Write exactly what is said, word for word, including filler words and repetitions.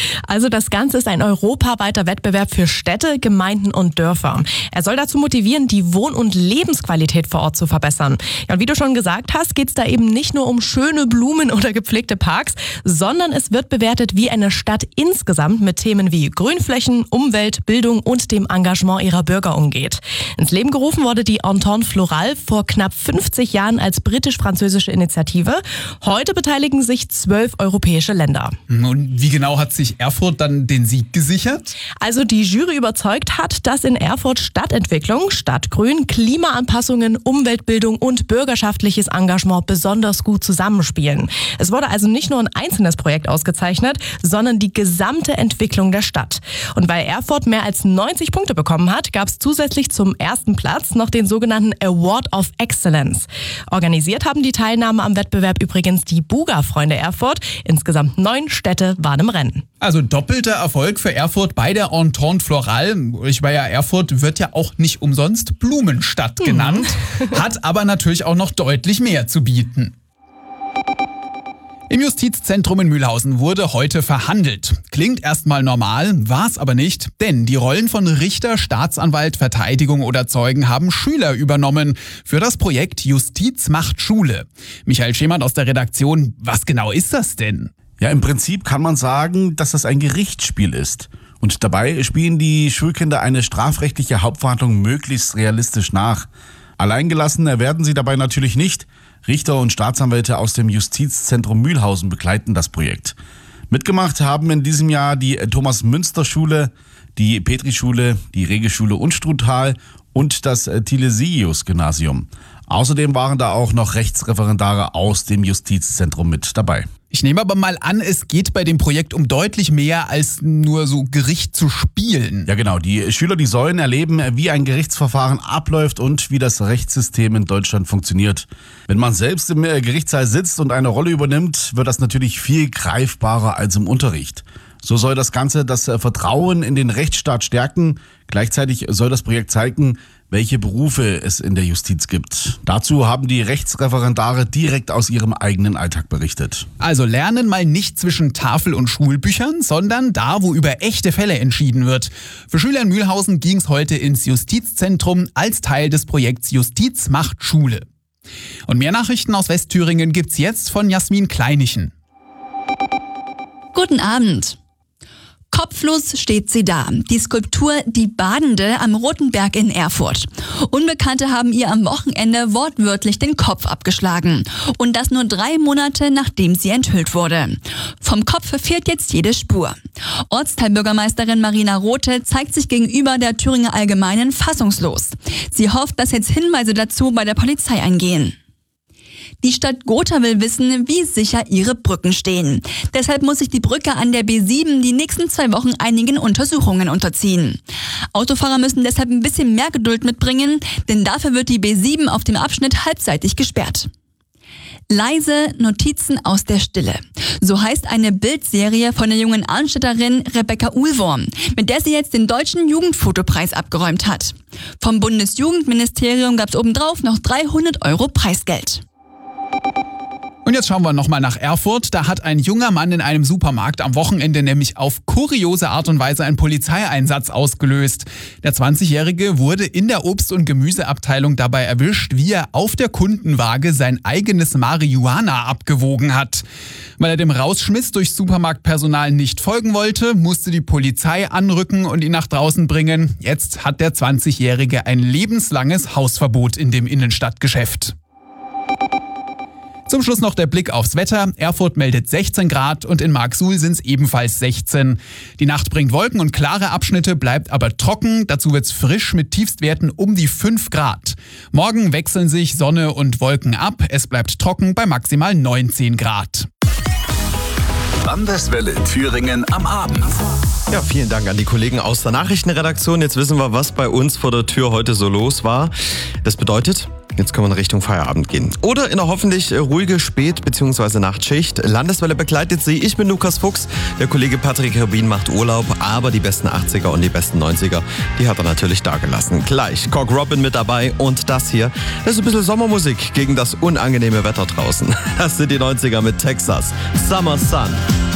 Also das Ganze ist ein europaweiter Wettbewerb für Städte, Gemeinden und Dörfer. Er soll dazu motivieren, die Wohn- und Lebensqualität vor Ort zu verbessern. Ja, und wie du schon gesagt hast, geht es da eben nicht nur um schöne Blumen oder gepflegte Parks, sondern es wird bewertet, wie eine Stadt insgesamt mit Themen wie Grünflächen, Umwelt, Bildung und dem Engagement ihrer Bürger umgeht. Ins Leben gerufen wurde die Entente Florale vor knapp fünfzig Jahren als britisch-französische Initiative. Heute beteiligen sich zwölf europäische Länder. Und wie genau hat sich Erfurt dann den Sieg gesichert? Also die Jury überzeugt hat, dass in Erfurt Stadtentwicklung, Stadtgrün, Klimaanpassungen, Umweltbildung und bürgerschaftliches Engagement besonders gut zusammenspielen. Es wurde also nicht nur ein einzelnes Projekt ausgezeichnet, sondern die gesamte Entwicklung der Stadt. Und weil Erfurt mehr als neunzig Punkte bekommen hat, gab es zusätzlich zum ersten Platz noch den sogenannten Award of Excellence. Organisiert haben die Teilnahme am Wettbewerb übrigens die Buga-Freunde Erfurt. Insgesamt neun Städte waren im Rennen. Also doppelter Erfolg für Erfurt bei der Entente Florale. Ich war ja, Erfurt wird ja auch nicht umsonst Blumenstadt genannt, hm. hat aber natürlich auch noch deutlich mehr zu bieten. Im Justizzentrum in Mühlhausen wurde heute verhandelt. Klingt erstmal normal, war es aber nicht, denn die Rollen von Richter, Staatsanwalt, Verteidigung oder Zeugen haben Schüler übernommen für das Projekt Justiz macht Schule. Michael Schemert aus der Redaktion, was genau ist das denn? Ja, im Prinzip kann man sagen, dass das ein Gerichtsspiel ist. Und dabei spielen die Schulkinder eine strafrechtliche Hauptverhandlung möglichst realistisch nach. Alleingelassen werden sie dabei natürlich nicht. Richter und Staatsanwälte aus dem Justizzentrum Mühlhausen begleiten das Projekt. Mitgemacht haben in diesem Jahr die Thomas-Münster-Schule, die Petri-Schule, die Regelschule Unstrutal und das Tilesius-Gymnasium. Außerdem waren da auch noch Rechtsreferendare aus dem Justizzentrum mit dabei. Ich nehme aber mal an, es geht bei dem Projekt um deutlich mehr als nur so Gericht zu spielen. Ja genau, die Schüler, die sollen erleben, wie ein Gerichtsverfahren abläuft und wie das Rechtssystem in Deutschland funktioniert. Wenn man selbst im Gerichtssaal sitzt und eine Rolle übernimmt, wird das natürlich viel greifbarer als im Unterricht. So soll das Ganze das Vertrauen in den Rechtsstaat stärken. Gleichzeitig soll das Projekt zeigen, welche Berufe es in der Justiz gibt. Dazu haben die Rechtsreferendare direkt aus ihrem eigenen Alltag berichtet. Also lernen mal nicht zwischen Tafel- und Schulbüchern, sondern da, wo über echte Fälle entschieden wird. Für Schüler in Mühlhausen ging es heute ins Justizzentrum als Teil des Projekts Justiz macht Schule. Und mehr Nachrichten aus Westthüringen gibt's jetzt von Jasmin Kleinichen. Guten Abend. Kopflos steht sie da, die Skulptur Die Badende am Roten Berg in Erfurt. Unbekannte haben ihr am Wochenende wortwörtlich den Kopf abgeschlagen. Und das nur drei Monate, nachdem sie enthüllt wurde. Vom Kopf fehlt jetzt jede Spur. Ortsteilbürgermeisterin Marina Rothe zeigt sich gegenüber der Thüringer Allgemeinen fassungslos. Sie hofft, dass jetzt Hinweise dazu bei der Polizei eingehen. Die Stadt Gotha will wissen, wie sicher ihre Brücken stehen. Deshalb muss sich die Brücke an der B sieben die nächsten zwei Wochen einigen Untersuchungen unterziehen. Autofahrer müssen deshalb ein bisschen mehr Geduld mitbringen, denn dafür wird die B sieben auf dem Abschnitt halbseitig gesperrt. Leise Notizen aus der Stille. So heißt eine Bildserie von der jungen Arnstädterin Rebecca Uhlworm, mit der sie jetzt den Deutschen Jugendfotopreis abgeräumt hat. Vom Bundesjugendministerium gab es obendrauf noch dreihundert Euro Preisgeld. Und jetzt schauen wir nochmal nach Erfurt. Da hat ein junger Mann in einem Supermarkt am Wochenende nämlich auf kuriose Art und Weise einen Polizeieinsatz ausgelöst. Der zwanzigjährige wurde in der Obst- und Gemüseabteilung dabei erwischt, wie er auf der Kundenwaage sein eigenes Marihuana abgewogen hat. Weil er dem Rausschmiss durch Supermarktpersonal nicht folgen wollte, musste die Polizei anrücken und ihn nach draußen bringen. Jetzt hat der zwanzigjährige ein lebenslanges Hausverbot in dem Innenstadtgeschäft. Zum Schluss noch der Blick aufs Wetter. Erfurt meldet sechzehn Grad und in Marksuhl sind es ebenfalls sechzehn. Die Nacht bringt Wolken und klare Abschnitte, bleibt aber trocken. Dazu wird's frisch mit Tiefstwerten um die fünf Grad. Morgen wechseln sich Sonne und Wolken ab. Es bleibt trocken bei maximal neunzehn Grad. Landeswelle Thüringen am Abend. Ja, vielen Dank an die Kollegen aus der Nachrichtenredaktion. Jetzt wissen wir, was bei uns vor der Tür heute so los war. Das bedeutet, jetzt können wir in Richtung Feierabend gehen. Oder in eine hoffentlich ruhige Spät- bzw. Nachtschicht. Landeswelle begleitet Sie. Ich bin Lukas Fuchs. Der Kollege Patrick Rubin macht Urlaub. Aber die besten achtziger und die besten neunziger, die hat er natürlich dagelassen. Gleich Cock Robin mit dabei. Und das hier, das ist ein bisschen Sommermusik gegen das unangenehme Wetter draußen. Das sind die neunziger mit Texas. Summer Sun.